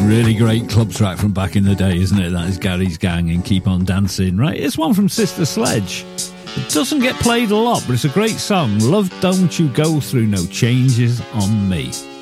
Really great club track from back in the day, isn't it? That is Gary's Gang and Keep On Dancing. Right, it's one from Sister Sledge. It doesn't get played a lot, but it's a great song. Love Don't You Go Through No Changes on Me.